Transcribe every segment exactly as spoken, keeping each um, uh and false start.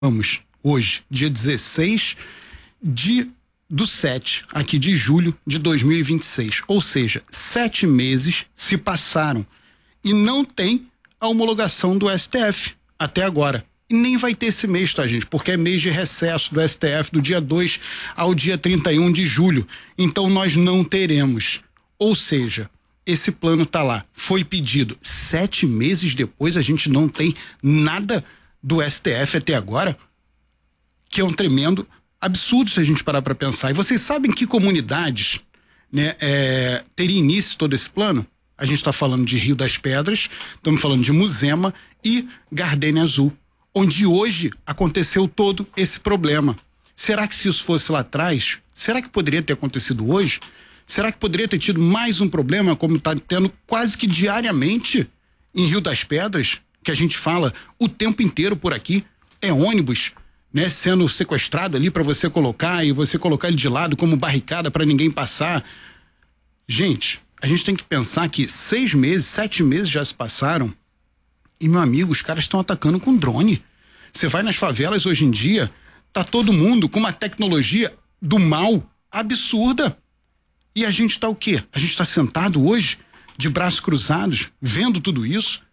Vamos, hoje, dia dezesseis de, do sete, aqui de julho de dois mil e vinte e seis. Ou seja, sete meses se passaram e não tem a homologação do S T F até agora. E nem vai ter esse mês, tá, gente? Porque é mês de recesso do S T F do dia dois ao dia trinta e um de julho. Então nós não teremos. Ou seja, esse plano tá lá. Foi pedido. Sete meses depois a gente não tem nada do S T F até agora, que é um tremendo absurdo se a gente parar para pensar. E vocês sabem que comunidades, né, é, teria início todo esse plano? A gente está falando de Rio das Pedras, estamos falando de Muzema e Gardênia Azul, onde hoje aconteceu todo esse problema. Será que se isso fosse lá atrás, será que poderia ter acontecido hoje? Será que poderia ter tido mais um problema, como está tendo quase que diariamente em Rio das Pedras, que a gente fala o tempo inteiro por aqui? É ônibus, né, sendo sequestrado ali para você colocar e você colocar ele de lado como barricada para ninguém passar. Gente, a gente tem que pensar que seis meses, sete meses já se passaram e, meu amigo, os caras estão atacando com drone. Você vai nas favelas hoje em dia, tá todo mundo com uma tecnologia do mal absurda. E a gente tá o quê? A gente tá sentado hoje, de braços cruzados, vendo tudo isso.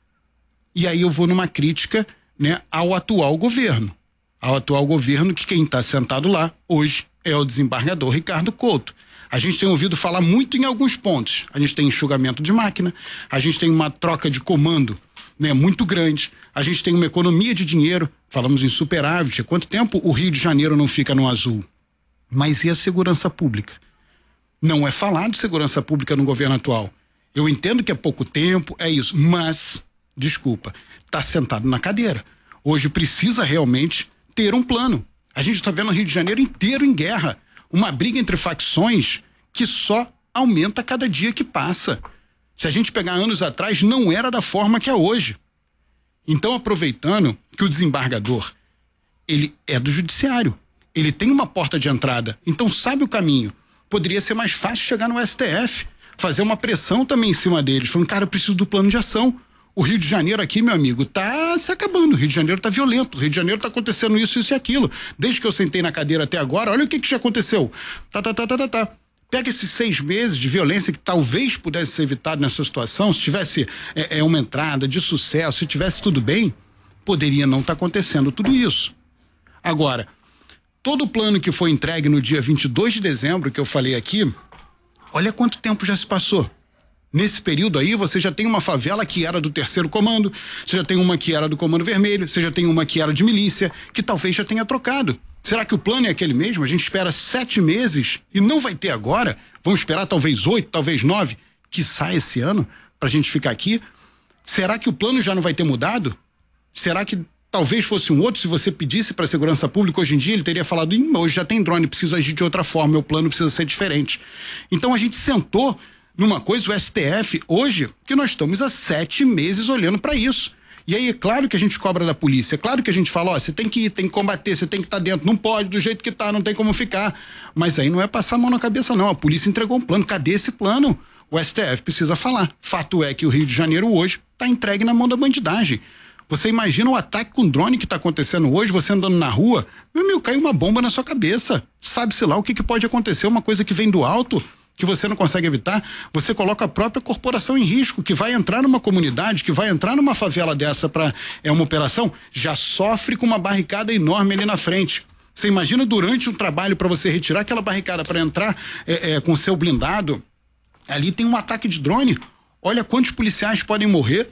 E aí eu vou numa crítica, né, ao atual governo. Ao atual governo, que quem está sentado lá hoje é o desembargador Ricardo Couto. A gente tem ouvido falar muito em alguns pontos. A gente tem enxugamento de máquina, a gente tem uma troca de comando, né, muito grande, a gente tem uma economia de dinheiro, falamos em superávit. Há quanto tempo o Rio de Janeiro não fica no azul? Mas e a segurança pública? Não é falado de segurança pública no governo atual. Eu entendo que é pouco tempo, é isso, mas, desculpa, está sentado na cadeira. Hoje precisa realmente ter um plano. A gente está vendo o Rio de Janeiro inteiro em guerra, uma briga entre facções que só aumenta a cada dia que passa. Se a gente pegar anos atrás, não era da forma que é hoje. Então, aproveitando que o desembargador, ele é do judiciário, ele tem uma porta de entrada, então sabe o caminho. Poderia ser mais fácil chegar no S T F, fazer uma pressão também em cima deles, falando, cara, eu preciso do plano de ação. O Rio de Janeiro aqui, meu amigo, tá se acabando. O Rio de Janeiro tá violento. O Rio de Janeiro tá acontecendo isso, isso e aquilo. Desde que eu sentei na cadeira até agora, olha o que que já aconteceu. Tá, tá, tá, tá, tá, tá. Pega esses seis meses de violência que talvez pudesse ser evitado nessa situação, se tivesse é, é, uma entrada de sucesso, se tivesse tudo bem, poderia não estar tá acontecendo tudo isso. Agora, todo o plano que foi entregue no dia vinte e dois de dezembro, que eu falei aqui, olha quanto tempo já se passou. Nesse período aí, você já tem uma favela que era do terceiro comando, você já tem uma que era do comando vermelho, você já tem uma que era de milícia, que talvez já tenha trocado. Será que o plano é aquele mesmo? A gente espera sete meses e não vai ter agora? Vamos esperar talvez oito, talvez nove, que sai esse ano pra gente ficar aqui? Será que o plano já não vai ter mudado? Será que talvez fosse um outro? Se você pedisse para a segurança pública hoje em dia, ele teria falado, hoje já tem drone, precisa agir de outra forma, meu plano precisa ser diferente. Então a gente sentou numa coisa, o S T F, hoje, que nós estamos há sete meses olhando para isso. E aí é claro que a gente cobra da polícia, é claro que a gente fala, ó, você tem que ir, tem que combater, você tem que estar dentro, não pode, do jeito que tá, não tem como ficar. Mas aí não é passar a mão na cabeça não, a polícia entregou um plano, cadê esse plano? O S T F precisa falar. Fato é que o Rio de Janeiro hoje está entregue na mão da bandidagem. Você imagina o ataque com drone que está acontecendo hoje, você andando na rua, meu amigo, cai uma bomba na sua cabeça. Sabe-se lá o que, que pode acontecer, uma coisa que vem do alto, que você não consegue evitar, você coloca a própria corporação em risco, que vai entrar numa comunidade, que vai entrar numa favela dessa para é uma operação, já sofre com uma barricada enorme ali na frente. Você imagina durante um trabalho para você retirar aquela barricada para entrar é, é, com seu blindado, ali tem um ataque de drone, olha quantos policiais podem morrer,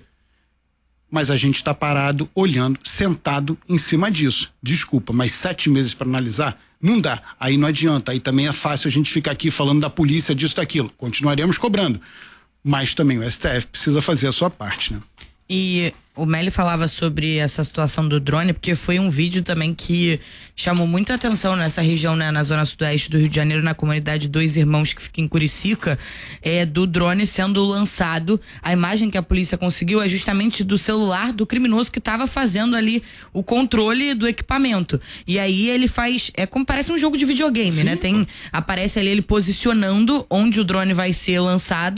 mas a gente está parado, olhando, sentado em cima disso. Desculpa, mas sete meses para analisar, não dá. Aí não adianta, aí também é fácil a gente ficar aqui falando da polícia, disso, daquilo. Continuaremos cobrando. Mas também o S T F precisa fazer a sua parte, né? E o Meli falava sobre essa situação do drone, porque foi um vídeo também que chamou muita atenção nessa região, né, na zona sudoeste do Rio de Janeiro, na comunidade Dois Irmãos, que fica em Curicica, é, do drone sendo lançado. A imagem que a polícia conseguiu é justamente do celular do criminoso que estava fazendo ali o controle do equipamento. E aí ele faz, é como parece um jogo de videogame, sim, né? Tem, aparece ali ele posicionando onde o drone vai ser lançado.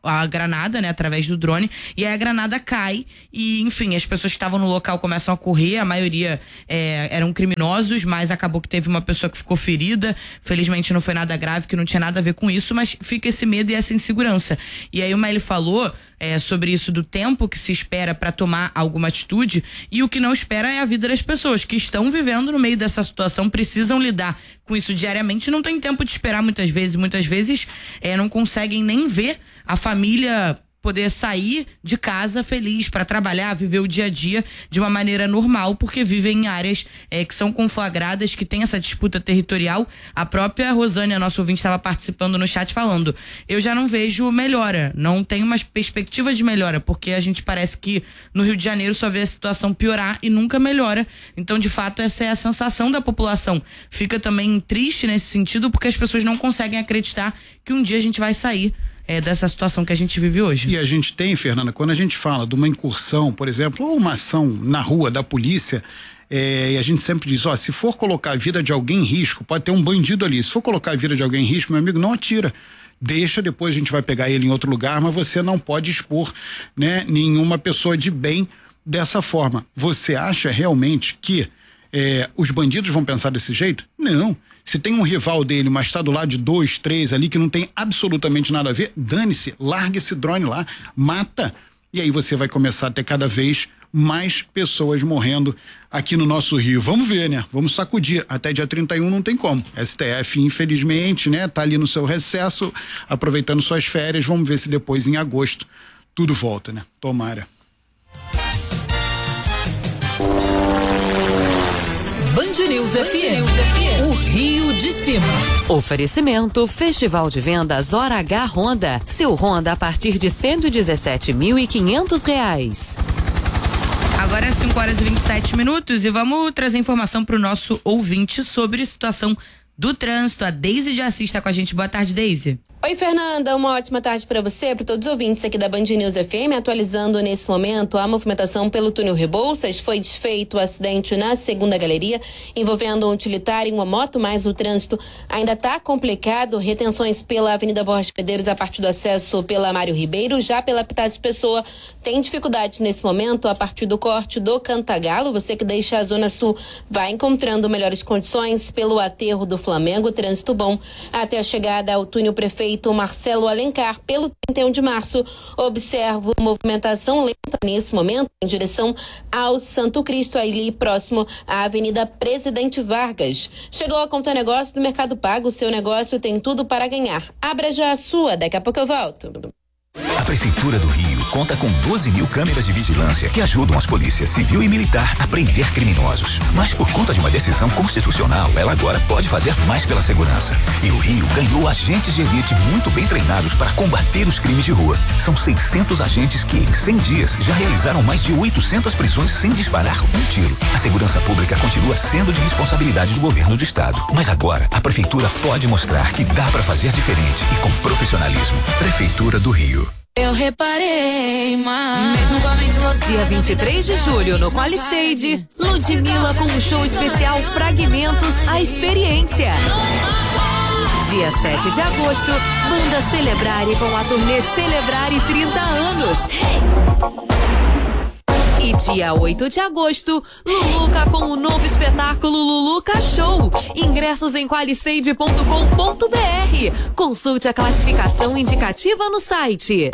a granada, né, através do drone, e aí a granada cai e, enfim, as pessoas que estavam no local começam a correr, a maioria é, eram criminosos, mas acabou que teve uma pessoa que ficou ferida, felizmente não foi nada grave, que não tinha nada a ver com isso, mas fica esse medo e essa insegurança. E aí o Meli falou é, sobre isso do tempo que se espera para tomar alguma atitude, e o que não espera é a vida das pessoas que estão vivendo no meio dessa situação, precisam lidar com isso diariamente, não tem tempo de esperar muitas vezes, muitas vezes é, não conseguem nem ver a família poder sair de casa feliz para trabalhar, viver o dia a dia de uma maneira normal, porque vivem em áreas é, que são conflagradas, que tem essa disputa territorial. A própria Rosânia, nosso ouvinte, estava participando no chat falando, eu já não vejo melhora, não tem uma perspectiva de melhora, porque a gente parece que no Rio de Janeiro só vê a situação piorar e nunca melhora. Então, de fato, essa é a sensação da população. Fica também triste nesse sentido, porque as pessoas não conseguem acreditar que um dia a gente vai sair É, dessa situação que a gente vive hoje. E a gente tem, Fernanda, quando a gente fala de uma incursão, por exemplo, ou uma ação na rua da polícia, é, e a gente sempre diz, ó, se for colocar a vida de alguém em risco, pode ter um bandido ali, se for colocar a vida de alguém em risco, meu amigo, não atira. Deixa, depois a gente vai pegar ele em outro lugar, mas você não pode expor, né, nenhuma pessoa de bem dessa forma. Você acha realmente que é, os bandidos vão pensar desse jeito? Não. Se tem um rival dele, mas está do lado de dois, três ali que não tem absolutamente nada a ver, dane-se, larga esse drone lá, mata, e aí você vai começar a ter cada vez mais pessoas morrendo aqui no nosso Rio. Vamos ver, né? Vamos sacudir. Até dia trinta e um não tem como. S T F, infelizmente, né? Tá ali no seu recesso, aproveitando suas férias. Vamos ver se depois, em agosto, tudo volta, né? Tomara. Band News F M, o Rio de Cima. Oferecimento Festival de Vendas Hora H Honda. Seu Honda a partir de cento e dezessete mil e quinhentos reais. Agora é cinco horas e vinte e sete minutos e vamos trazer informação para o nosso ouvinte sobre a situação do trânsito. A Deise de Assis está com a gente. Boa tarde, Deise. Oi, Fernanda, uma ótima tarde para você, para todos os ouvintes aqui da Band News F M, atualizando nesse momento a movimentação pelo túnel Rebouças. Foi desfeito o acidente na segunda galeria, envolvendo um utilitário e uma moto, mas o trânsito ainda está complicado. Retenções pela Avenida Borges Medeiros a partir do acesso pela Mário Ribeiro, já pela Pitácio Pessoa tem dificuldade nesse momento a partir do corte do Cantagalo. Você que deixa a Zona Sul vai encontrando melhores condições pelo aterro do Flamengo, trânsito bom até a chegada ao túnel Prefeito Marcelo Alencar, pelo trinta e um de março. Observo movimentação lenta nesse momento em direção ao Santo Cristo, ali próximo à Avenida Presidente Vargas. Chegou a Conta Negócio do Mercado Pago, seu negócio tem tudo para ganhar. Abra já a sua, daqui a pouco eu volto. A Prefeitura do Rio conta com doze mil câmeras de vigilância que ajudam as polícias civil e militar a prender criminosos. Mas por conta de uma decisão constitucional, ela agora pode fazer mais pela segurança. E o Rio ganhou agentes de elite muito bem treinados para combater os crimes de rua. São seiscentos agentes que, em cem dias, já realizaram mais de oitocentas prisões sem disparar um tiro. A segurança pública continua sendo de responsabilidade do governo do estado. Mas agora, a Prefeitura pode mostrar que dá para fazer diferente e com profissionalismo. Prefeitura do Rio. Eu reparei, mas mesmo com a mente lotada, dia vinte e três de julho no Qualistage, Ludmilla com um show especial Fragmentos, a experiência. Dia sete de agosto, Banda Celebrare com a turnê Celebrare trinta anos. E dia oito de agosto, Luluca com o novo espetáculo Luluca Show. Ingressos em qualistage ponto com ponto b r. Consulte a classificação indicativa no site.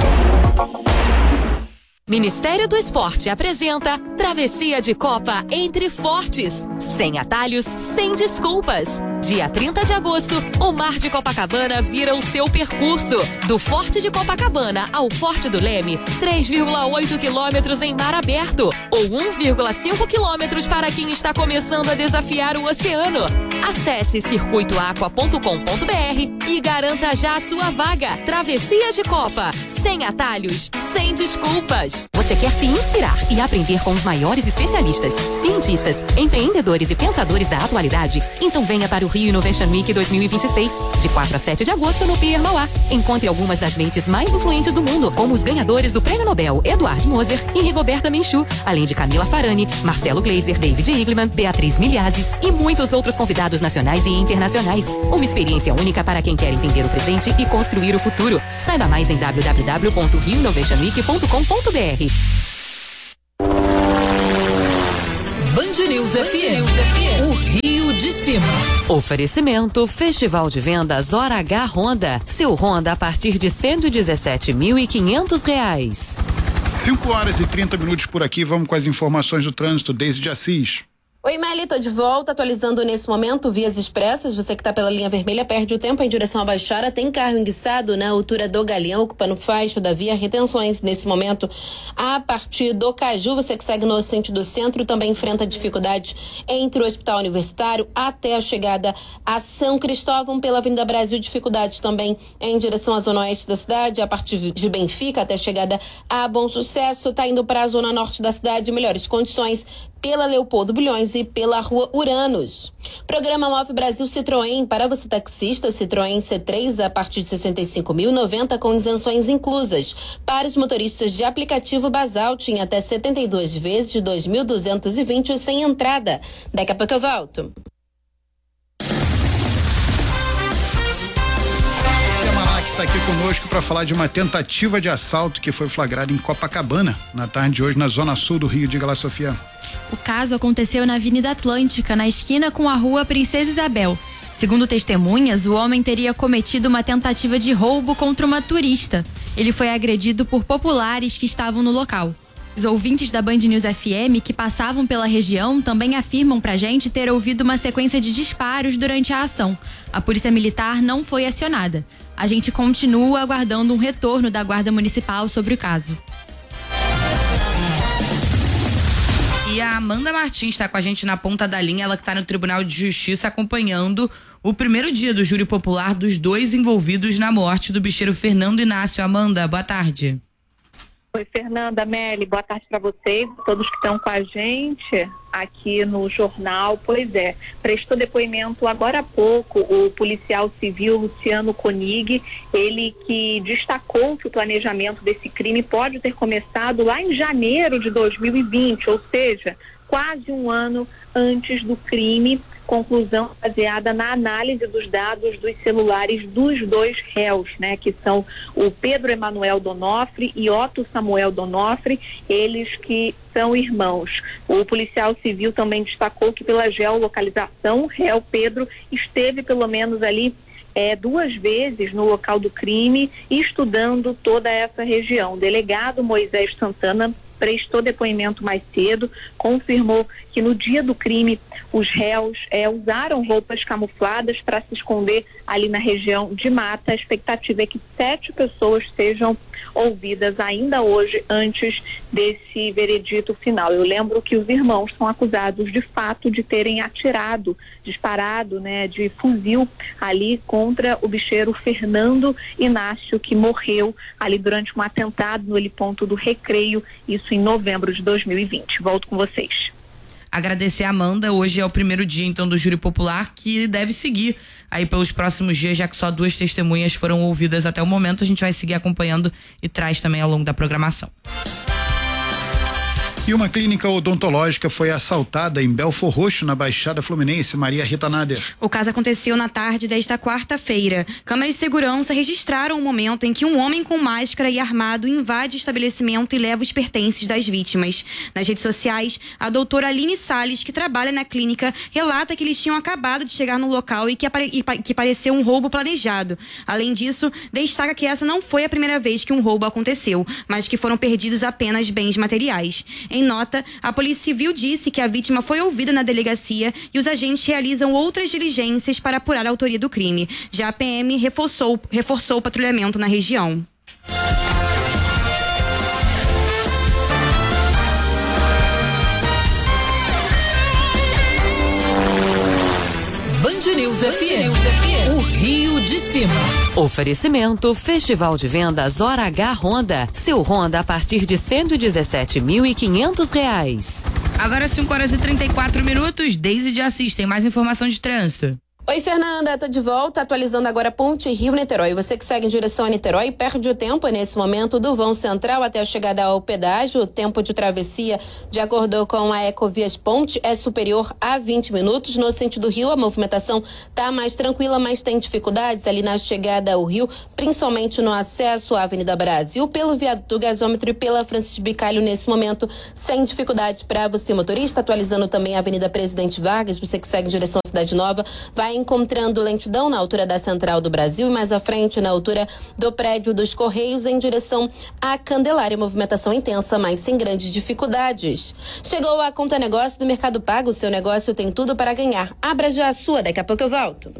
Ministério do Esporte apresenta Travessia de Copa Entre Fortes. Sem atalhos, sem desculpas. Dia trinta de agosto, o Mar de Copacabana vira o seu percurso. Do Forte de Copacabana ao Forte do Leme, três vírgula oito quilômetros em mar aberto, ou um vírgula cinco quilômetros para quem está começando a desafiar o oceano. Acesse circuito aqua ponto com ponto b r e garanta já a sua vaga. Travessia de Copa, sem atalhos, sem desculpas. Você você quer se inspirar e aprender com os maiores especialistas, cientistas, empreendedores e pensadores da atualidade, então venha para o Rio Innovation Week dois mil e vinte e seis, de quatro a sete de agosto no Pier Mauá. Encontre algumas das mentes mais influentes do mundo, como os ganhadores do Prêmio Nobel Eduard Moser e Rigoberta Menchú, além de Camila Farani, Marcelo Gleiser, David Igleman, Beatriz Milhazes e muitos outros convidados nacionais e internacionais. Uma experiência única para quem quer entender o presente e construir o futuro. Saiba mais em w w w ponto rio innovation week ponto com ponto b r. Band News F M, o Rio de Cima. Oferecimento Festival de Vendas Hora H Honda. Seu Honda a partir de cento e dezessete mil e quinhentos reais. cinco horas e trinta minutos por aqui, vamos com as informações do trânsito, Deise de Assis. Oi, Meli, tô de volta, atualizando nesse momento vias expressas. Você que tá pela linha vermelha perde o tempo em direção à Baixada. Tem carro enguiçado na altura do Galeão, ocupando faixa da via. Retenções nesse momento a partir do Caju. Você que segue no sentido centro também enfrenta dificuldades entre o Hospital Universitário até a chegada a São Cristóvão. Pela Avenida Brasil, dificuldades também em direção à zona oeste da cidade, a partir de Benfica até a chegada a Bom Sucesso. Tá indo para a zona norte da cidade, melhores condições pela Leopoldo Bulhões e pela Rua Uranos. Programa Move Brasil Citroën. Para você taxista, Citroën C três a partir de sessenta e cinco mil e noventa com isenções inclusas. Para os motoristas de aplicativo Basalt em até setenta e duas vezes de dois mil duzentos e vinte sem entrada. Daqui a pouco eu volto. Está aqui conosco para falar de uma tentativa de assalto que foi flagrada em Copacabana na tarde de hoje na zona sul do Rio. Diga lá, Sofia. O caso aconteceu na Avenida Atlântica, na esquina com a Rua Princesa Isabel. Segundo testemunhas, o homem teria cometido uma tentativa de roubo contra uma turista. Ele foi agredido por populares que estavam no local. Os ouvintes da Band News F M que passavam pela região também afirmam pra gente ter ouvido uma sequência de disparos durante a ação. A Polícia Militar não foi acionada. A gente continua aguardando um retorno da Guarda Municipal sobre o caso. E a Amanda Martins está com a gente na ponta da linha, ela que está no Tribunal de Justiça acompanhando o primeiro dia do júri popular dos dois envolvidos na morte do bicheiro Fernando Inácio. Amanda, boa tarde. Oi, Fernanda, Meli, boa tarde para vocês, todos que estão com a gente aqui no jornal. Pois é, prestou depoimento agora há pouco o policial civil Luciano Konig, ele que destacou que o planejamento desse crime pode ter começado lá em janeiro de dois mil e vinte, ou seja, quase um ano antes do crime. Conclusão baseada na análise dos dados dos celulares dos dois réus, né, que são o Pedro Emanuel Donofre e Otto Samuel Donofre, eles que são irmãos. O policial civil também destacou que pela geolocalização, o réu Pedro esteve pelo menos ali É, duas vezes no local do crime, estudando toda essa região. O delegado Moisés Santana prestou depoimento mais cedo, confirmou que no dia do crime os réus é, usaram roupas camufladas para se esconder ali na região de mata. A expectativa é que sete pessoas sejam ouvidas ainda hoje antes desse veredito final. Eu lembro que os irmãos são acusados de fato de terem atirado, disparado, né, de fuzil ali contra o bicheiro Fernando Inácio, que morreu ali durante um atentado no heliponto do Recreio, isso em novembro de dois mil e vinte. Volto com vocês. Agradecer a Amanda, hoje é o primeiro dia então do júri popular, que deve seguir aí pelos próximos dias, já que só duas testemunhas foram ouvidas até o momento. A gente vai seguir acompanhando e traz também ao longo da programação. E uma clínica odontológica foi assaltada em Belfor Roxo, na Baixada Fluminense. Maria Rita Nader. O caso aconteceu na tarde desta quarta-feira. Câmeras de segurança registraram o momento em que um homem com máscara e armado invade o estabelecimento e leva os pertences das vítimas. Nas redes sociais, a doutora Aline Salles, que trabalha na clínica, relata que eles tinham acabado de chegar no local e que, apare... e que pareceu um roubo planejado. Além disso, destaca que essa não foi a primeira vez que um roubo aconteceu, mas que foram perdidos apenas bens materiais. Em nota, a Polícia Civil disse que a vítima foi ouvida na delegacia e os agentes realizam outras diligências para apurar a autoria do crime. Já a P M reforçou, reforçou o patrulhamento na região. Band News F M. O Rio de Cima. Oferecimento Festival de Vendas Hora H Honda. Seu Honda a partir de cento e dezessete mil e quinhentos reais. Agora cinco horas e trinta e quatro minutos. Deise de Assis tem mais informação de trânsito. Oi, Fernanda, tô de volta, atualizando agora a Ponte Rio-Niterói. Você que segue em direção a Niterói perde o tempo nesse momento do vão central até a chegada ao pedágio. O tempo de travessia, de acordo com a Ecovias Ponte, é superior a vinte minutos. No sentido Rio, a movimentação tá mais tranquila, mas tem dificuldades ali na chegada ao Rio, principalmente no acesso à Avenida Brasil, pelo viaduto do Gasômetro e pela Francisco Bicalho nesse momento, sem dificuldades para você, motorista. Atualizando também a Avenida Presidente Vargas, você que segue em direção à Cidade Nova, vai encontrando lentidão na altura da Central do Brasil e mais à frente na altura do prédio dos Correios em direção à Candelária. Movimentação intensa, mas sem grandes dificuldades. Chegou a Conta Negócio do Mercado Pago. O seu negócio tem tudo para ganhar. Abra já a sua, daqui a pouco eu volto.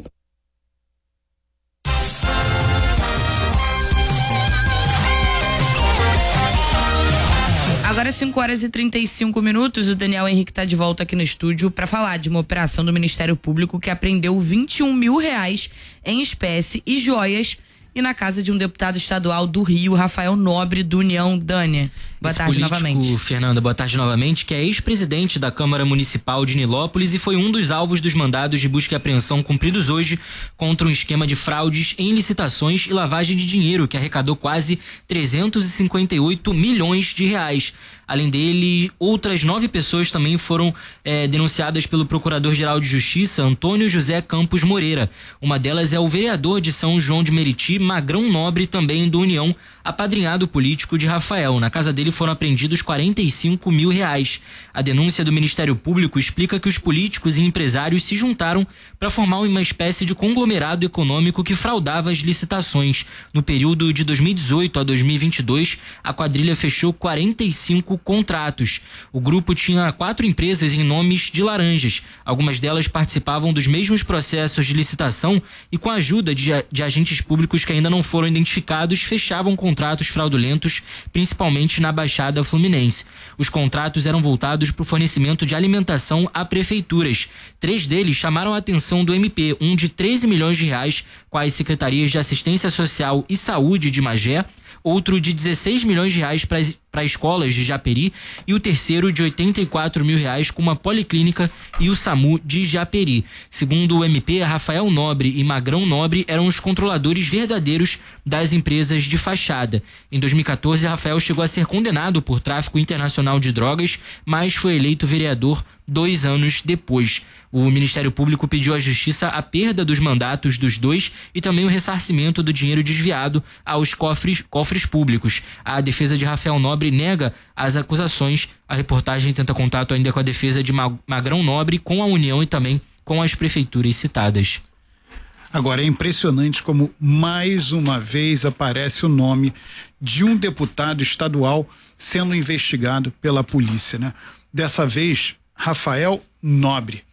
Agora cinco horas e trinta e cinco minutos, o Daniel Henrique está de volta aqui no estúdio para falar de uma operação do Ministério Público que apreendeu vinte e um mil reais em espécie e joias e na casa de um deputado estadual do Rio, Rafael Nobre, do União. Dânia, boa Esse tarde político, novamente. Fernanda, boa tarde novamente, que é ex-presidente da Câmara Municipal de Nilópolis e foi um dos alvos dos mandados de busca e apreensão cumpridos hoje contra um esquema de fraudes em licitações e lavagem de dinheiro que arrecadou quase trezentos e cinquenta e oito milhões de reais. Além dele, outras nove pessoas também foram é, denunciadas pelo Procurador-Geral de Justiça, Antônio José Campos Moreira. Uma delas é o vereador de São João de Meriti, Magrão Nobre, também do União, apadrinhado político de Rafael. Na casa dele foram apreendidos quarenta e cinco mil reais. A denúncia do Ministério Público explica que os políticos e empresários se juntaram para formar uma espécie de conglomerado econômico que fraudava as licitações. No período de dois mil e dezoito a dois mil e vinte e dois, a quadrilha fechou quarenta e cinco contratos. O grupo tinha quatro empresas em nomes de laranjas. Algumas delas participavam dos mesmos processos de licitação e, com a ajuda de, de agentes públicos que ainda não foram identificados, fechavam contratos fraudulentos, principalmente na Baixada Fluminense. Os contratos eram voltados para o fornecimento de alimentação a prefeituras. Três deles chamaram a atenção do M P, um de treze milhões de reais com as secretarias de Assistência Social e Saúde de Magé, outro de dezesseis milhões de reais para escolas de Japeri e o terceiro de oitenta e quatro mil reais com uma policlínica e o SAMU de Japeri. Segundo o M P, Rafael Nobre e Magrão Nobre eram os controladores verdadeiros das empresas de fachada. Em dois mil e quatorze, Rafael chegou a ser condenado por tráfico internacional de drogas, mas foi eleito vereador dois anos depois. O Ministério Público pediu à Justiça a perda dos mandatos dos dois e também o ressarcimento do dinheiro desviado aos cofres, cofres públicos. A defesa de Rafael Nobre nega as acusações. A reportagem tenta contato ainda com a defesa de Magrão Nobre, com a União e também com as prefeituras citadas. Agora, é impressionante como mais uma vez aparece o nome de um deputado estadual sendo investigado pela polícia, né? Dessa vez, Rafael Nobre.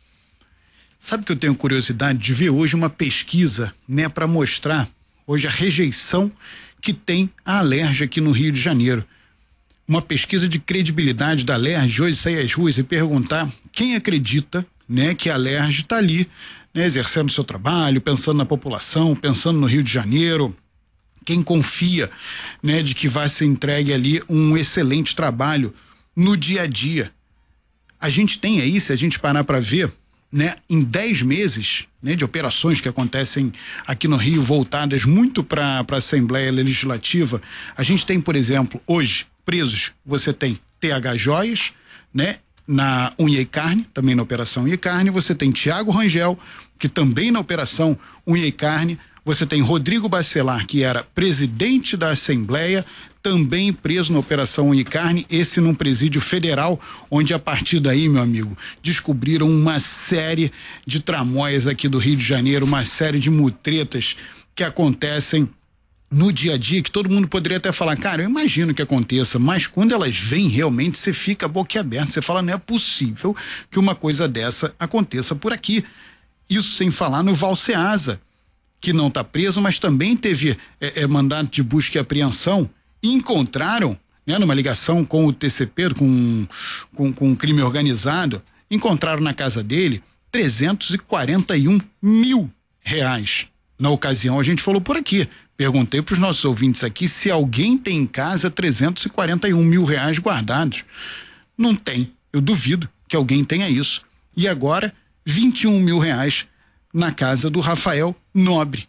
Sabe que eu tenho curiosidade de ver hoje uma pesquisa, né, para mostrar hoje a rejeição que tem a Alerj aqui no Rio de Janeiro. Uma pesquisa de credibilidade da Alerj, hoje sair às ruas e perguntar quem acredita, né, que a Alerj está ali, né, exercendo seu trabalho, pensando na população, pensando no Rio de Janeiro. Quem confia, né, de que vai ser entregue ali um excelente trabalho no dia a dia. A gente tem aí, se a gente parar para ver, né, em dez meses, né, de operações que acontecem aqui no Rio, voltadas muito para a Assembleia Legislativa, a gente tem, por exemplo, hoje, presos, você tem T H Joias, né, na Unha e Carne, também na Operação Unha e Carne, você tem Tiago Rangel, que também na Operação Unha e Carne, você tem Rodrigo Bacelar, que era presidente da Assembleia, também preso na Operação Unha e Carne, esse num presídio federal, onde a partir daí, meu amigo, descobriram uma série de tramóias aqui do Rio de Janeiro, uma série de mutretas que acontecem no dia a dia, que todo mundo poderia até falar, cara, eu imagino que aconteça, mas quando elas vêm realmente, você fica boquiaberto, você fala, não é possível que uma coisa dessa aconteça por aqui. Isso sem falar no Valceasa, que não está preso, mas também teve é, é, mandato de busca e apreensão, e encontraram, né, numa ligação com o T C P, com, com, com o crime organizado, encontraram na casa dele trezentos e quarenta e um mil reais. Na ocasião, a gente falou por aqui. Perguntei para os nossos ouvintes aqui se alguém tem em casa trezentos e quarenta e um mil reais guardados. Não tem. Eu duvido que alguém tenha isso. E agora, vinte e um mil reais na casa do Rafael Nobre.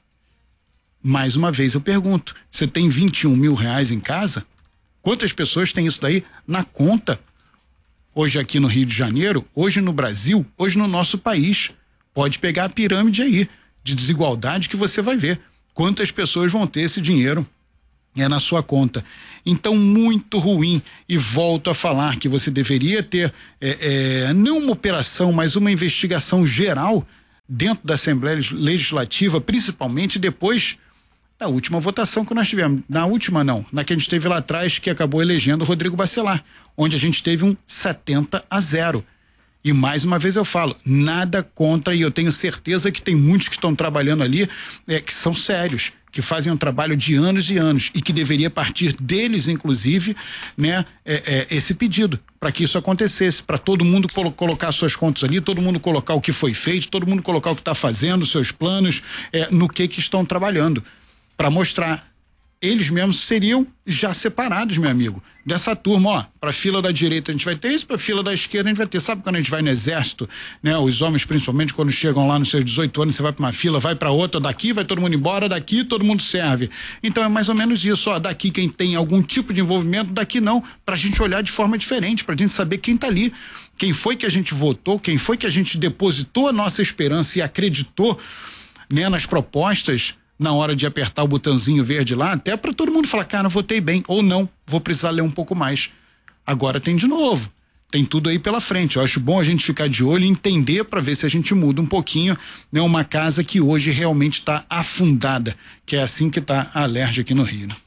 Mais uma vez eu pergunto, você tem vinte e um mil reais em casa? Quantas pessoas têm isso daí na conta? Hoje aqui no Rio de Janeiro, hoje no Brasil, hoje no nosso país. Pode pegar a pirâmide aí de desigualdade que você vai ver. Quantas pessoas vão ter esse dinheiro é na sua conta. Então, muito ruim. E volto a falar que você deveria ter é, é, não uma operação, mas uma investigação geral dentro da Assembleia Legislativa, principalmente depois da última votação que nós tivemos. Na última não, na que a gente teve lá atrás, que acabou elegendo o Rodrigo Bacelar, onde a gente teve um setenta a zero. E mais uma vez eu falo, nada contra, e eu tenho certeza que tem muitos que estão trabalhando ali, é, que são sérios, que fazem um trabalho de anos e anos e que deveria partir deles, inclusive, né, é, é, esse pedido, para que isso acontecesse, para todo mundo colo- colocar suas contas ali, todo mundo colocar o que foi feito, todo mundo colocar o que está fazendo, seus planos, é, no que que estão trabalhando, para mostrar. Eles mesmos seriam já separados, meu amigo, dessa turma, ó, pra fila da direita a gente vai ter isso, pra fila da esquerda a gente vai ter. Sabe quando a gente vai no exército, né? Os homens, principalmente, quando chegam lá nos seus dezoito anos, você vai pra uma fila, vai pra outra, daqui vai todo mundo embora, daqui todo mundo serve. Então é mais ou menos isso, ó, daqui quem tem algum tipo de envolvimento, daqui não, pra gente olhar de forma diferente, pra gente saber quem tá ali, quem foi que a gente votou, quem foi que a gente depositou a nossa esperança e acreditou, né, nas propostas, na hora de apertar o botãozinho verde lá, até para todo mundo falar, cara, votei bem, ou não, vou precisar ler um pouco mais. Agora tem de novo, tem tudo aí pela frente. Eu acho bom a gente ficar de olho e entender para ver se a gente muda um pouquinho, né, uma casa que hoje realmente está afundada, que é assim que está a Alerj aqui no Rio. Né?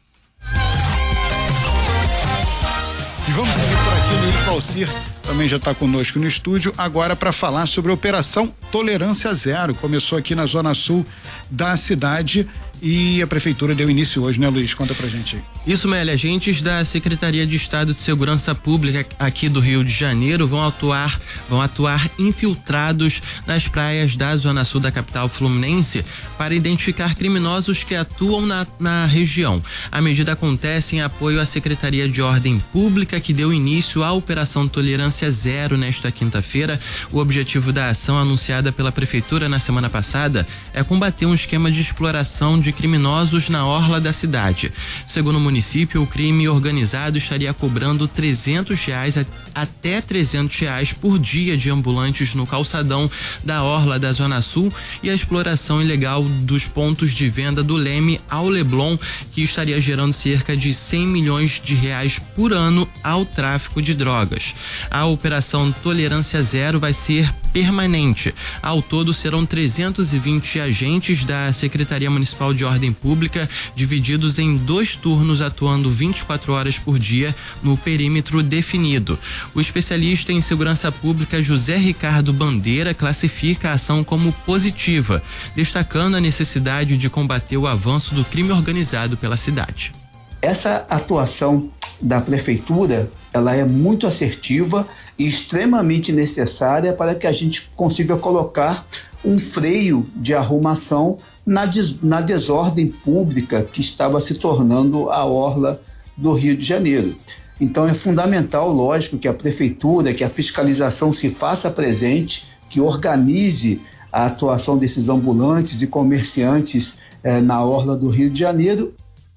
E vamos seguir por aqui, o Luiz Valcir também já está conosco no estúdio, agora para falar sobre a Operação Tolerância Zero. Começou aqui na Zona Sul da cidade e a Prefeitura deu início hoje, né, Luiz? Conta pra gente aí. Isso, Meli. Agentes da Secretaria de Estado de Segurança Pública aqui do Rio de Janeiro vão atuar, vão atuar infiltrados nas praias da Zona Sul da capital fluminense para identificar criminosos que atuam na, na região. A medida acontece em apoio à Secretaria de Ordem Pública, que deu início à Operação Tolerância Zero nesta quinta-feira. O objetivo da ação anunciada pela Prefeitura na semana passada é combater um esquema de exploração de criminosos na orla da cidade. Segundo o município, o crime organizado estaria cobrando trezentos reais a, até trezentos reais por dia de ambulantes no calçadão da orla da Zona Sul e a exploração ilegal dos pontos de venda do Leme ao Leblon, que estaria gerando cerca de cem milhões de reais por ano ao tráfico de drogas. A Operação Tolerância Zero vai ser permanente. Ao todo serão trezentos e vinte agentes da Secretaria Municipal de Ordem Pública, divididos em dois turnos, atuando vinte e quatro horas por dia no perímetro definido. O especialista em segurança pública José Ricardo Bandeira classifica a ação como positiva, destacando a necessidade de combater o avanço do crime organizado pela cidade. Essa atuação da prefeitura, ela é muito assertiva e extremamente necessária para que a gente consiga colocar um freio de arrumação na, des, na desordem pública que estava se tornando a orla do Rio de Janeiro. Então é fundamental, lógico, que a prefeitura, que a fiscalização se faça presente, que organize a atuação desses ambulantes e comerciantes eh, na orla do Rio de Janeiro.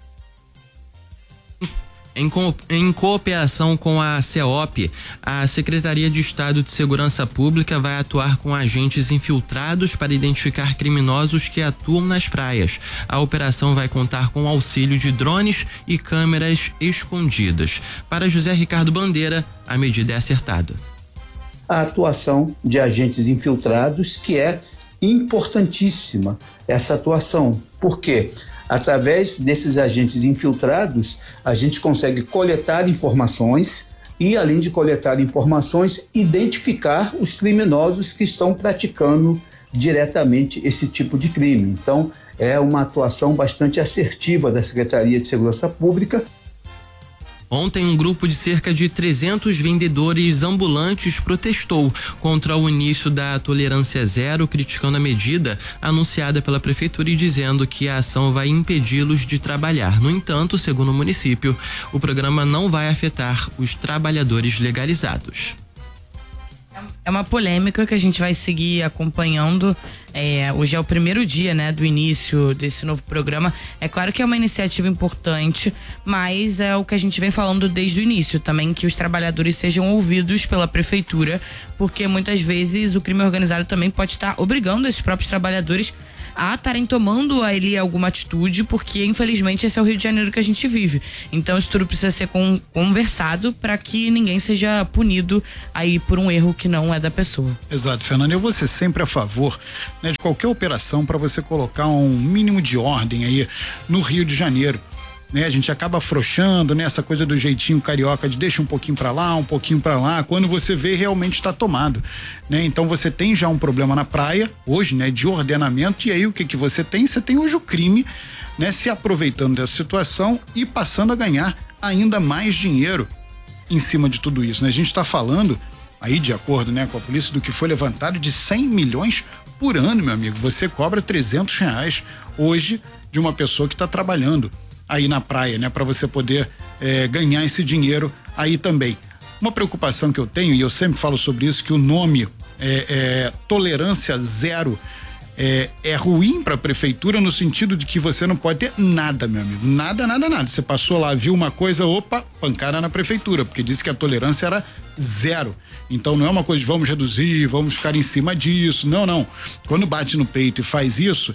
Em, co em cooperação com a CEOP, a Secretaria de Estado de Segurança Pública vai atuar com agentes infiltrados para identificar criminosos que atuam nas praias. A operação vai contar com auxílio de drones e câmeras escondidas. Para José Ricardo Bandeira, a medida é acertada. A atuação de agentes infiltrados, que é importantíssima essa atuação. Por quê? Através desses agentes infiltrados, a gente consegue coletar informações e, além de coletar informações, identificar os criminosos que estão praticando diretamente esse tipo de crime. Então, é uma atuação bastante assertiva da Secretaria de Segurança Pública. Ontem, um grupo de cerca de trezentos vendedores ambulantes protestou contra o início da tolerância zero, criticando a medida anunciada pela prefeitura e dizendo que a ação vai impedi-los de trabalhar. No entanto, segundo o município, o programa não vai afetar os trabalhadores legalizados. É uma polêmica que a gente vai seguir acompanhando. É, hoje é o primeiro dia, né, do início desse novo programa. É claro que é uma iniciativa importante, mas é o que a gente vem falando desde o início também, que os trabalhadores sejam ouvidos pela prefeitura, porque muitas vezes o crime organizado também pode estar obrigando esses próprios trabalhadores a estarem tomando ali alguma atitude, porque infelizmente esse é o Rio de Janeiro que a gente vive. Então isso tudo precisa ser com, conversado para que ninguém seja punido aí por um erro que não é da pessoa. Exato, Fernando. Eu vou ser sempre a favor, né, de qualquer operação para você colocar um mínimo de ordem aí no Rio de Janeiro. Né, a gente acaba afrouxando, né, essa coisa do jeitinho carioca de deixa um pouquinho pra lá, um pouquinho pra lá, quando você vê realmente está tomado, né? Então você tem já um problema na praia hoje, né, de ordenamento, e aí o que que você tem? Você tem hoje o crime, né, se aproveitando dessa situação e passando a ganhar ainda mais dinheiro em cima de tudo isso, né? A gente está falando aí, de acordo, né, com a polícia, do que foi levantado de cem milhões por ano, meu amigo. Você cobra trezentos reais hoje de uma pessoa que está trabalhando aí na praia, né, para você poder é, ganhar esse dinheiro aí também. Uma preocupação que eu tenho, e eu sempre falo sobre isso, que o nome é, é tolerância zero é, é ruim para a prefeitura, no sentido de que você não pode ter nada, meu amigo, nada, nada, nada. Você passou lá, viu uma coisa, opa, pancada na prefeitura, porque disse que a tolerância era zero. Então não é uma coisa de vamos reduzir, vamos ficar em cima disso, não, não. Quando bate no peito e faz isso,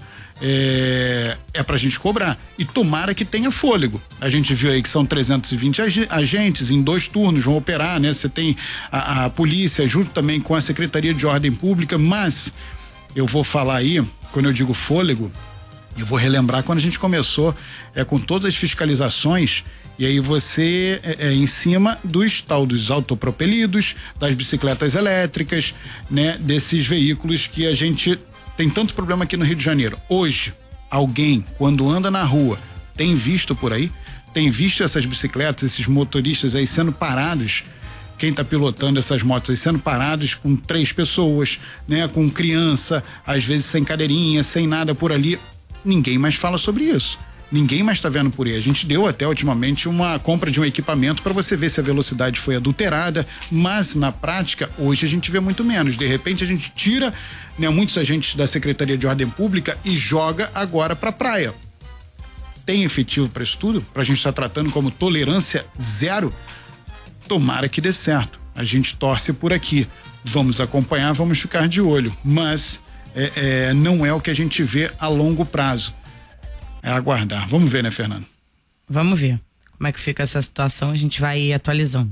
É, é pra gente cobrar, e tomara que tenha fôlego. A gente viu aí que são trezentos e vinte agentes em dois turnos vão operar, né? Você tem a, a polícia junto também com a Secretaria de Ordem Pública, mas eu vou falar aí, quando eu digo fôlego, eu vou relembrar quando a gente começou é, com todas as fiscalizações, e aí você é, é em cima dos tal dos autopropelidos, das bicicletas elétricas, né? Desses veículos que a gente tem tanto problema aqui no Rio de Janeiro. Hoje, alguém, quando anda na rua, tem visto por aí, tem visto essas bicicletas, esses motoristas aí sendo parados, quem tá pilotando essas motos aí sendo parados com três pessoas, né? Com criança, às vezes sem cadeirinha, sem nada por ali. Ninguém mais fala sobre isso. Ninguém mais está vendo por aí. A gente deu até ultimamente uma compra de um equipamento para você ver se a velocidade foi adulterada, mas na prática hoje a gente vê muito menos. De repente a gente tira, né, muitos agentes da Secretaria de Ordem Pública e joga agora para praia. Tem efetivo para isso tudo? Para a gente estar tá tratando como tolerância zero? Tomara que dê certo. A gente torce por aqui. Vamos acompanhar, vamos ficar de olho. Mas é, é, não é o que a gente vê a longo prazo. É aguardar. Vamos ver, né, Fernando? Vamos ver como é que fica essa situação, a gente vai atualizando.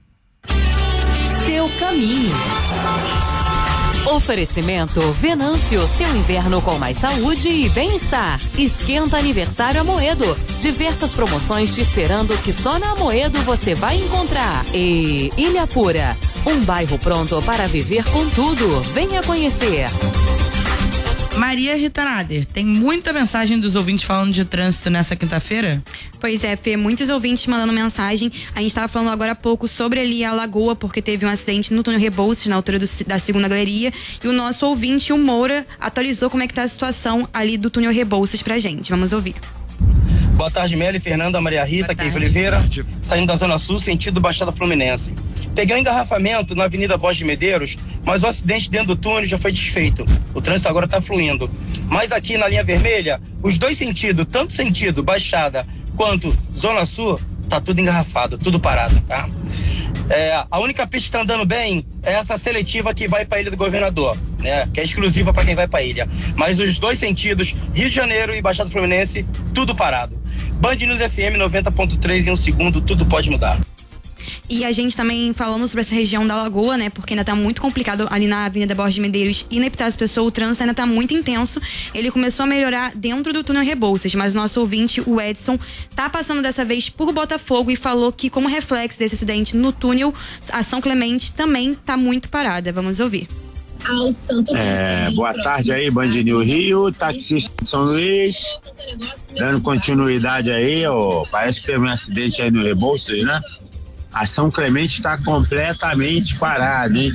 Seu caminho. Oferecimento Venâncio, seu inverno com mais saúde e bem-estar. Esquenta aniversário Amoedo. Diversas promoções te esperando que só na Amoedo você vai encontrar. E Ilha Pura, um bairro pronto para viver com tudo. Venha conhecer. Maria Rita Nader, tem muita mensagem dos ouvintes falando de trânsito nessa quinta-feira? Pois é, Fê, muitos ouvintes mandando mensagem. A gente estava falando agora há pouco sobre ali a Lagoa, porque teve um acidente no túnel Rebouças, na altura do, da segunda galeria, e o nosso ouvinte, o Moura, atualizou como é que tá a situação ali do túnel Rebouças pra gente. Vamos ouvir. Boa tarde, Meli, Fernanda, Maria Rita, Keiva Oliveira, saindo da Zona Sul, sentido Baixada Fluminense. Peguei um engarrafamento na Avenida Borges de Medeiros, mas o acidente dentro do túnel já foi desfeito. O trânsito agora está fluindo. Mas aqui na linha vermelha, os dois sentidos, tanto sentido Baixada quanto Zona Sul, tá tudo engarrafado, tudo parado, tá? É, a única pista que está andando bem é essa seletiva que vai para a Ilha do Governador, né? Que é exclusiva para quem vai para a ilha. Mas os dois sentidos, Rio de Janeiro e Baixada Fluminense, tudo parado. Band News F M noventa ponto três, em um segundo, tudo pode mudar. E a gente também falando sobre essa região da Lagoa, né? Porque ainda tá muito complicado ali na Avenida Borges de Medeiros e na Epitácio Pessoa, o trânsito ainda tá muito intenso. Ele começou a melhorar dentro do túnel Rebouças, mas o nosso ouvinte, o Edson, tá passando dessa vez por Botafogo e falou que, como reflexo desse acidente no túnel, a São Clemente também tá muito parada. Vamos ouvir. Ao Santo é, boa tarde aí, Band News Rio, taxista de São Luís. Dando continuidade aí, ó, parece que teve um acidente aí no Rebouças, né? A São Clemente está completamente parada, hein?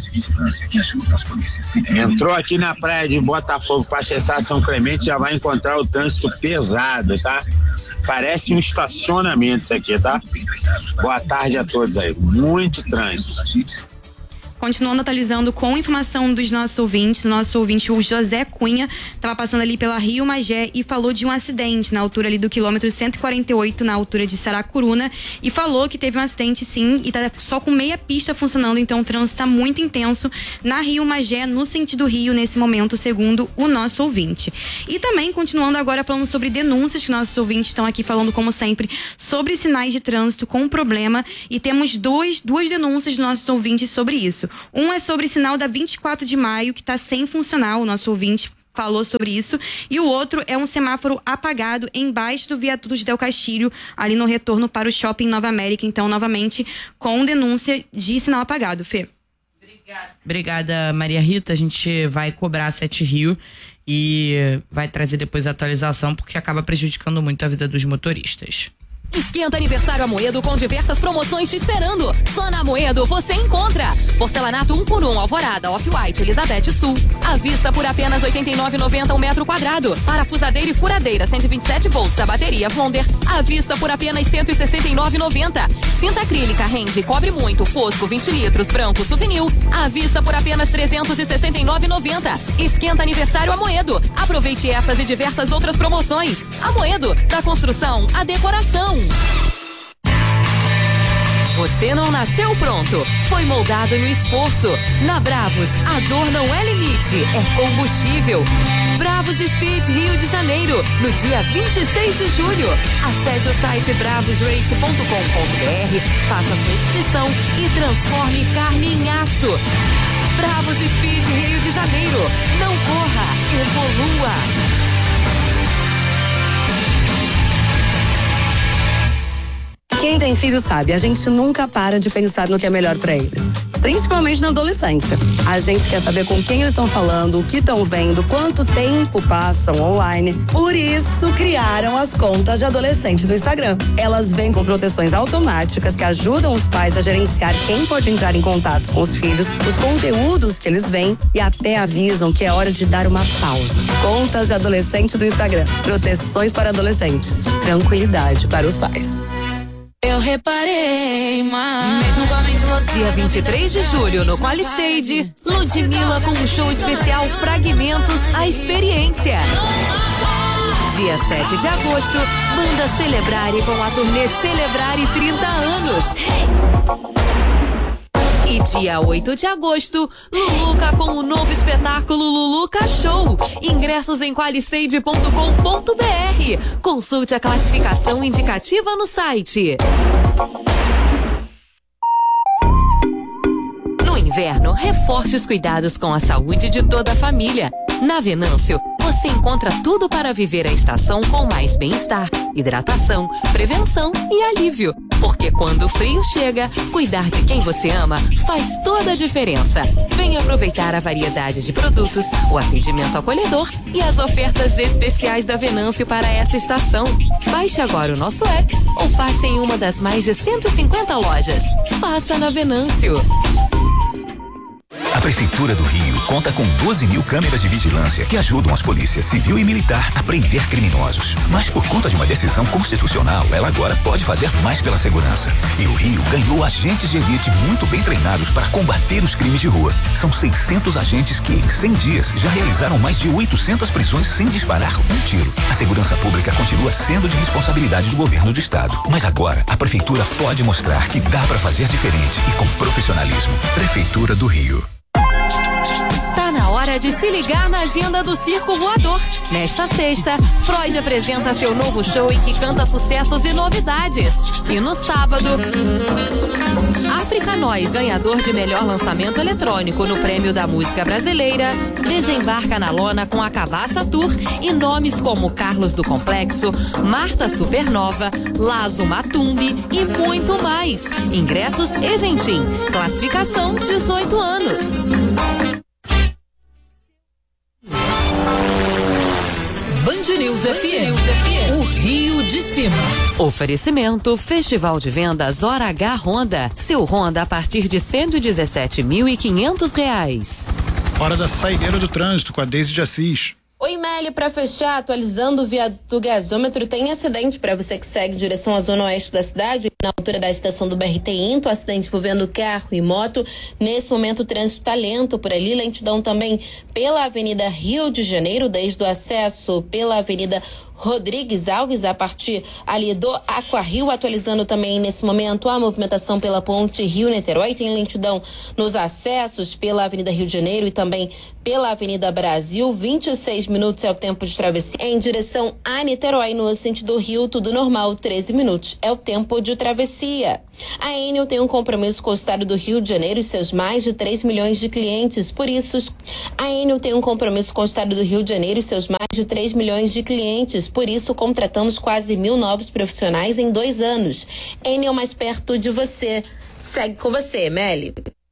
Entrou aqui na praia de Botafogo para acessar São Clemente, já vai encontrar o trânsito pesado, tá? Parece um estacionamento isso aqui, tá? Boa tarde a todos aí. Muito trânsito. Continuando atualizando com informação dos nossos ouvintes, o nosso ouvinte, o José Cunha, estava passando ali pela Rio Magé e falou de um acidente na altura ali do quilômetro cento e quarenta e oito, na altura de Saracuruna, e falou que teve um acidente sim, e tá só com meia pista funcionando, então o trânsito está muito intenso na Rio Magé, no sentido Rio, nesse momento, segundo o nosso ouvinte. E também, continuando agora falando sobre denúncias, que nossos ouvintes estão aqui falando, como sempre, sobre sinais de trânsito com problema, e temos dois, duas denúncias dos nossos ouvintes sobre isso. Um é sobre sinal da vinte e quatro de maio, que está sem funcionar, o nosso ouvinte falou sobre isso, e o outro é um semáforo apagado embaixo do viaduto de Del Castilho, ali no retorno para o Shopping Nova América, então novamente com denúncia de sinal apagado. Fê. Obrigada. Obrigada, Maria Rita, a gente vai cobrar a Sete Rio e vai trazer depois a atualização, porque acaba prejudicando muito a vida dos motoristas. Esquenta aniversário Amoedo com diversas promoções te esperando. Só na Amoedo você encontra porcelanato um por um Alvorada, Off-White, Elizabeth Sul, à vista por apenas oitenta e nove reais e noventa centavos um metro quadrado. Parafusadeira e furadeira cento e vinte e sete volts, a bateria Wonder, à vista por apenas cento e sessenta e nove reais e noventa centavos. Tinta acrílica Rende, cobre muito, fosco vinte litros, branco Souvenir, à vista por apenas trezentos e sessenta e nove reais e noventa centavos. Esquenta aniversário Amoedo. Aproveite essas e diversas outras promoções. Amoedo, da construção à decoração. Você não nasceu pronto, foi moldado no esforço. Na Bravos, a dor não é limite, é combustível. Bravos Speed Rio de Janeiro, no dia vinte e seis de julho. Acesse o site bravos race ponto com ponto br, faça sua inscrição e transforme carne em aço. Bravos Speed Rio de Janeiro, não corra, evolua. Quem tem filho sabe, a gente nunca para de pensar no que é melhor pra eles. Principalmente na adolescência. A gente quer saber com quem eles estão falando, o que estão vendo, quanto tempo passam online. Por isso, criaram as contas de adolescente do Instagram. Elas vêm com proteções automáticas que ajudam os pais a gerenciar quem pode entrar em contato com os filhos, os conteúdos que eles veem e até avisam que é hora de dar uma pausa. Contas de adolescente do Instagram. Proteções para adolescentes. Tranquilidade para os pais. Eu reparei, mas mesmo com a mente lotada. Dia vinte e três de julho no Qualistage, Ludmilla com um show especial Fragmentos, a experiência. Dia sete de agosto, banda Celebrare com a turnê Celebrare trinta anos. E dia oito de agosto, Luluca com o novo espetáculo Luluca Show. Ingressos em qualistage ponto com ponto br. Consulte a classificação indicativa no site. No inverno, reforce os cuidados com a saúde de toda a família. Na Venâncio, você encontra tudo para viver a estação com mais bem-estar, hidratação, prevenção e alívio. Porque quando o frio chega, cuidar de quem você ama faz toda a diferença. Venha aproveitar a variedade de produtos, o atendimento acolhedor e as ofertas especiais da Venâncio para essa estação. Baixe agora o nosso app ou passe em uma das mais de cento e cinquenta lojas. Passa na Venâncio. A Prefeitura do Rio conta com doze mil câmeras de vigilância que ajudam as polícias civil e militar a prender criminosos. Mas por conta de uma decisão constitucional, ela agora pode fazer mais pela segurança. E o Rio ganhou agentes de elite muito bem treinados para combater os crimes de rua. São seiscentos agentes que, em cem dias, já realizaram mais de oitocentas prisões sem disparar um tiro. A segurança pública continua sendo de responsabilidade do governo do estado. Mas agora, a Prefeitura pode mostrar que dá para fazer diferente e com profissionalismo. Prefeitura do Rio. Tá na hora de se ligar na agenda do Circo Voador. Nesta sexta, Freud apresenta seu novo show em que canta sucessos e novidades. E no sábado, África Nós, ganhador de melhor lançamento eletrônico no Prêmio da Música Brasileira, desembarca na lona com a Cabaça Tour e nomes como Carlos do Complexo, Marta Supernova, Lazo Matumbi e muito mais. Ingressos Eventim. Classificação dezoito anos. Band News F M, o Rio de Cima. Oferecimento Festival de Vendas Hora H Honda. Seu Honda a partir de cento e dezessete mil e quinhentos reais. Hora da saideira do trânsito com a Deise de Assis. Oi, Meli, para fechar, atualizando o viaduto gasômetro, tem acidente para você que segue em direção à zona oeste da cidade, na altura da estação do B R T Into, acidente envolvendo carro e moto. Nesse momento o trânsito está lento por ali, lentidão também pela Avenida Rio de Janeiro, desde o acesso pela Avenida Rodrigues Alves, a partir ali do Aquarrio, atualizando também nesse momento a movimentação pela ponte Rio-Niterói, tem lentidão nos acessos pela Avenida Rio de Janeiro e também pela Avenida Brasil, vinte e seis minutos é o tempo de travessia. Em direção a Niterói, no sentido Rio, tudo normal, treze minutos é o tempo de travessia. A Enel tem um compromisso com o estado do Rio de Janeiro e seus mais de três milhões de clientes, por isso a Enel tem um compromisso com o estado do Rio de Janeiro e seus mais de três milhões de clientes, por isso contratamos quase mil novos profissionais em dois anos. Enel mais perto de você. Segue com você, Meli.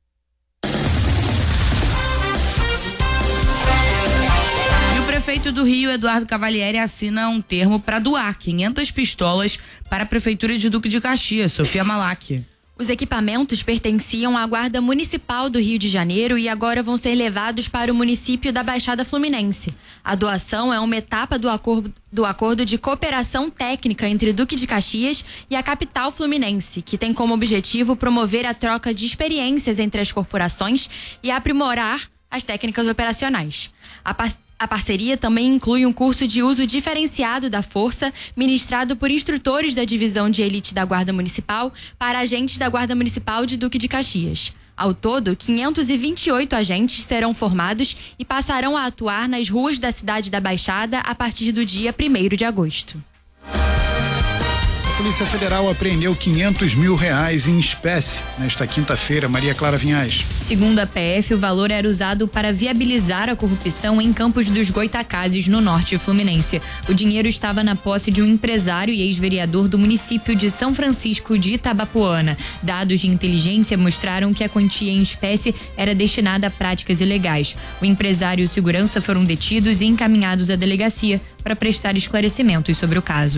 O prefeito do Rio, Eduardo Cavalieri, assina um termo para doar quinhentas pistolas para a Prefeitura de Duque de Caxias. Sofia Malak. Os equipamentos pertenciam à Guarda Municipal do Rio de Janeiro e agora vão ser levados para o município da Baixada Fluminense. A doação é uma etapa do acordo, do acordo de cooperação técnica entre Duque de Caxias e a capital fluminense, que tem como objetivo promover a troca de experiências entre as corporações e aprimorar as técnicas operacionais. A A parceria também inclui um curso de uso diferenciado da força, ministrado por instrutores da Divisão de Elite da Guarda Municipal para agentes da Guarda Municipal de Duque de Caxias. Ao todo, quinhentos e vinte e oito agentes serão formados e passarão a atuar nas ruas da cidade da Baixada a partir do dia primeiro de agosto. A Polícia Federal apreendeu quinhentos mil reais em espécie nesta quinta-feira. Maria Clara Vinhais. Segundo a P F, o valor era usado para viabilizar a corrupção em Campos dos Goitacazes, no norte fluminense. O dinheiro estava na posse de um empresário e ex-vereador do município de São Francisco de Itabapoana. Dados de inteligência mostraram que a quantia em espécie era destinada a práticas ilegais. O empresário e o segurança foram detidos e encaminhados à delegacia para prestar esclarecimentos sobre o caso.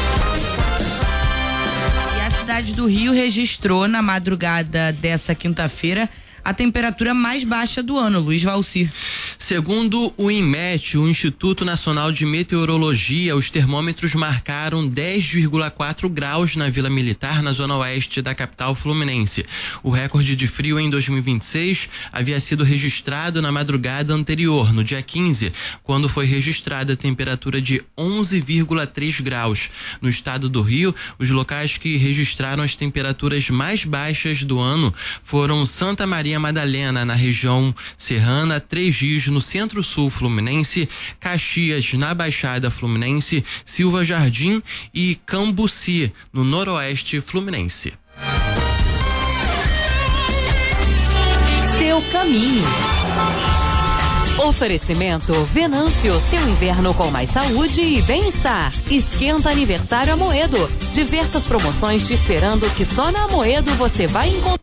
A cidade do Rio registrou na madrugada dessa quinta-feira a temperatura mais baixa do ano. Luiz Valci. Segundo o INMET, o Instituto Nacional de Meteorologia, os termômetros marcaram dez vírgula quatro graus na Vila Militar, na zona oeste da capital fluminense. O recorde de frio em dois mil e vinte e seis havia sido registrado na madrugada anterior, no dia quinze, quando foi registrada a temperatura de onze vírgula três graus. No estado do Rio, os locais que registraram as temperaturas mais baixas do ano foram Santa Maria Madalena, na região serrana, Três Rios, no centro-sul fluminense, Caxias, na Baixada Fluminense, Silva Jardim e Cambuci, no noroeste fluminense. Seu caminho. Oferecimento Venâncio, seu inverno com mais saúde e bem-estar. Esquenta aniversário Amoedo. Diversas promoções te esperando que só na Amoedo você vai encontrar.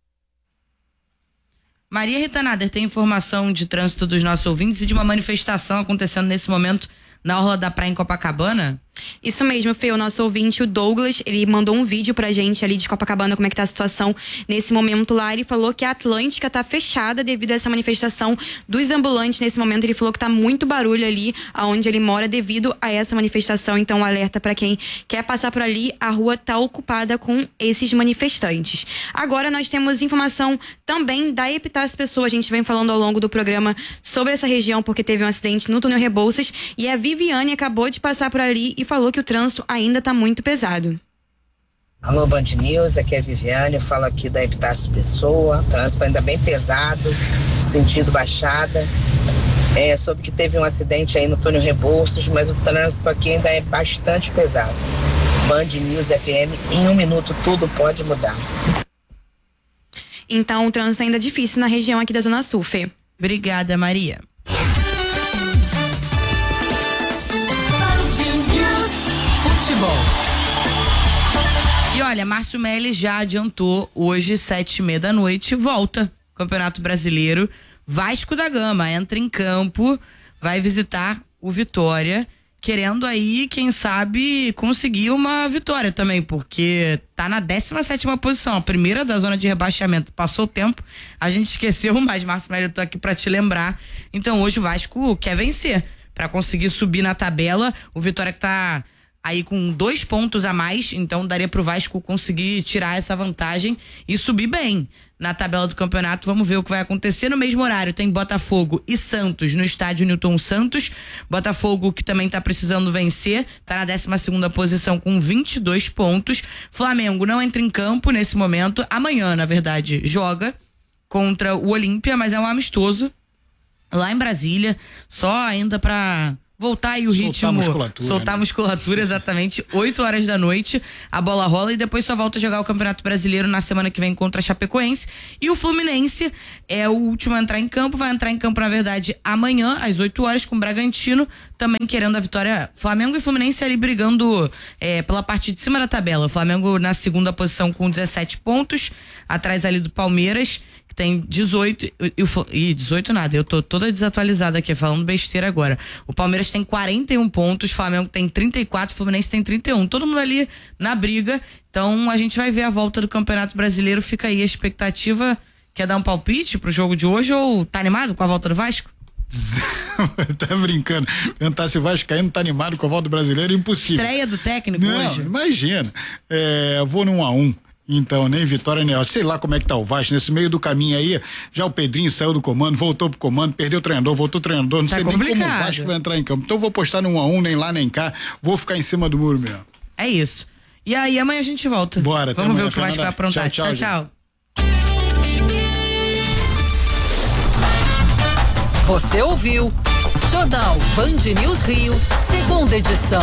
Maria Rita Nader tem informação de trânsito dos nossos ouvintes e de uma manifestação acontecendo nesse momento na orla da praia em Copacabana? Isso mesmo, Fê, o nosso ouvinte, o Douglas, ele mandou um vídeo pra gente ali de Copacabana, como é que tá a situação nesse momento lá. Ele falou que a Atlântica tá fechada devido a essa manifestação dos ambulantes nesse momento. Ele falou que tá muito barulho ali aonde ele mora devido a essa manifestação. Então, um alerta pra quem quer passar por ali, a rua tá ocupada com esses manifestantes. Agora nós temos informação também da Epitácio Pessoa. A gente vem falando ao longo do programa sobre essa região porque teve um acidente no túnel Rebouças e a Viviane acabou de passar por ali e falou que o trânsito ainda está muito pesado. Alô, Band News, aqui é a Viviane, falo aqui da Epitácio Pessoa, trânsito ainda bem pesado, sentido Baixada. É, soube que teve um acidente aí no túnel Rebouças, mas o trânsito aqui ainda é bastante pesado. Band News F M, em um minuto tudo pode mudar. Então o trânsito ainda é difícil na região aqui da Zona Sul, Fê. Obrigada, Maria. E olha, Márcio Meli já adiantou, hoje, sete e meia da noite, volta Campeonato Brasileiro. Vasco da Gama entra em campo, vai visitar o Vitória querendo aí, quem sabe, conseguir uma vitória também, porque tá na décima sétima posição, a primeira da zona de rebaixamento. Passou o tempo, a gente esqueceu, mas Márcio Melo, eu tô aqui pra te lembrar. Então hoje o Vasco quer vencer pra conseguir subir na tabela. O Vitória que tá aí com dois pontos a mais, então daria pro Vasco conseguir tirar essa vantagem e subir bem na tabela do campeonato. Vamos ver o que vai acontecer. No mesmo horário tem Botafogo e Santos no estádio Newton Santos. Botafogo que também tá precisando vencer, tá na décima segunda posição com vinte e dois pontos. Flamengo não entra em campo nesse momento. Amanhã, na verdade, joga contra o Olímpia, mas é um amistoso lá em Brasília, só ainda pra voltar aí o soltar ritmo, a musculatura, soltar a né? musculatura, exatamente, oito horas da noite, a bola rola e depois só volta a jogar o Campeonato Brasileiro na semana que vem contra a Chapecoense. E o Fluminense é o último a entrar em campo, vai entrar em campo, na verdade, amanhã, às oito horas, com o Bragantino, também querendo a vitória. Flamengo e Fluminense ali brigando é, pela parte de cima da tabela. O Flamengo na segunda posição com dezessete pontos, atrás ali do Palmeiras, que tem dezoito, e, e dezoito nada, eu tô toda desatualizada aqui, falando besteira agora. O Palmeiras tem quarenta e um pontos, o Flamengo tem trinta e quatro, o Fluminense tem trinta e um, todo mundo ali na briga. Então a gente vai ver a volta do Campeonato Brasileiro, fica aí a expectativa. Quer dar um palpite pro jogo de hoje ou tá animado com a volta do Vasco? Tá brincando. Perguntar se o Vascaíno tá animado com a volta do Brasileiro é impossível. Estreia do técnico Não, hoje? Imagina. É, eu vou num a um. Então, nem vitória nem, sei lá como é que tá o Vasco, nesse meio do caminho aí, já o Pedrinho saiu do comando, voltou pro comando, perdeu o treinador, voltou o treinador, não tá sei complicado. nem como o Vasco vai entrar em campo. Então eu vou postar num a um, nem lá nem cá, vou ficar em cima do muro mesmo. É isso. E aí amanhã a gente volta. Bora, vamos ver amanhã, o que o Vasco vai aprontar. Tchau, tchau. tchau. Você ouviu Jornal Band News Rio, segunda edição.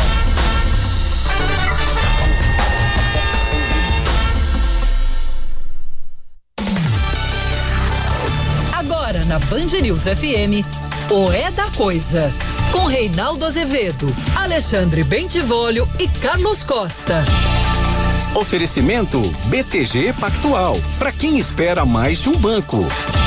Agora na Band News F M, o É da Coisa, com Reinaldo Azevedo, Alexandre Bentivolio e Carlos Costa. Oferecimento B T G Pactual, para quem espera mais de um banco.